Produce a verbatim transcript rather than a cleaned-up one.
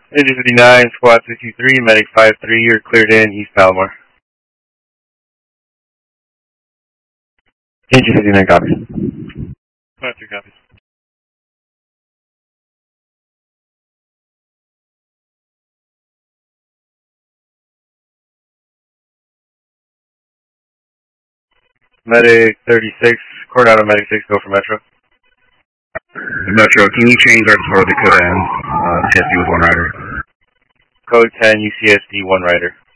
Engine fifty-nine, squad three two three, medic five three, you're cleared in, East Palomar. Engine fifty-nine, copies. five three, copies. Medic thirty-six, Coronado Medic six, go for Metro. Metro, can you change our Dakota Dakota and uh, C S D with one rider? Code ten, U C S D, one rider.